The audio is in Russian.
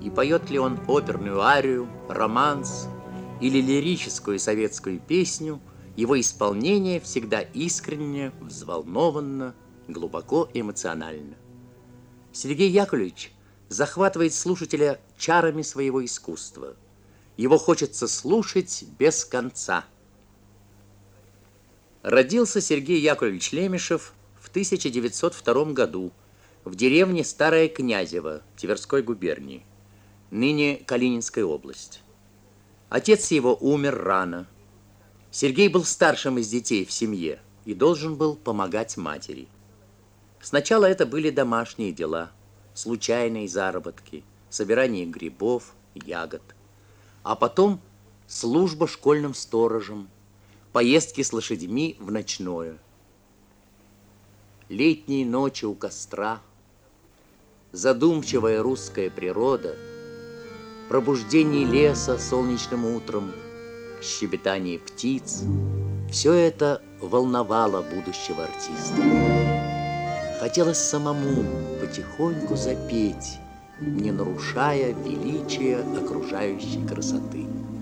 и поет ли он оперную арию, романс или лирическую советскую песню, его исполнение всегда искренне, взволнованно, глубоко эмоционально. Сергей Яковлевич захватывает слушателя чарами своего искусства. Его хочется слушать без конца. Родился Сергей Яковлевич Лемешев в 1902 году в деревне Старое Князево Тверской губернии, ныне Калининская область. Отец его умер рано. Сергей был старшим из детей в семье и должен был помогать матери. Сначала это были домашние дела, случайные заработки, собирание грибов, ягод. А потом служба школьным сторожем, поездки с лошадьми в ночное. Летние ночи у костра, задумчивая русская природа, пробуждение леса солнечным утром, щебетание птиц – все это волновало будущего артиста. Хотелось самому потихоньку запеть, не нарушая величия окружающей красоты.